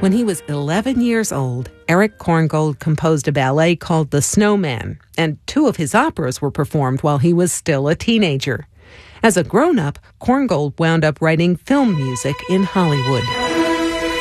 When he was 11 years old, Eric Korngold composed a ballet called The Snowman, and 2 of his operas were performed while he was still a teenager. As a grown-up, Korngold wound up writing film music in Hollywood.